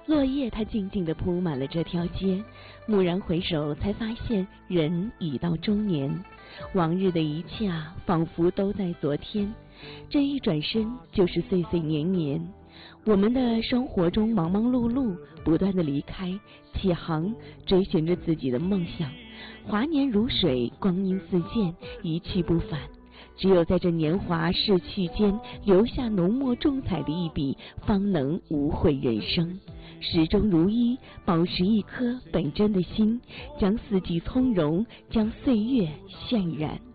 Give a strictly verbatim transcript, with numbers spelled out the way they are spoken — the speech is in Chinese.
落叶它静静地铺满了这条街，蓦然回首，才发现人已到中年，往日的一切啊，仿佛都在昨天，这一转身就是岁岁年年。我们的生活中忙忙碌碌，不断的离开起航，追寻着自己的梦想，华年如水，光阴似箭，一去不返。只有在这年华逝去间，留下浓墨重彩的一笔，方能无悔人生。始终如一，保持一颗本真的心，将四季从容，将岁月渲染。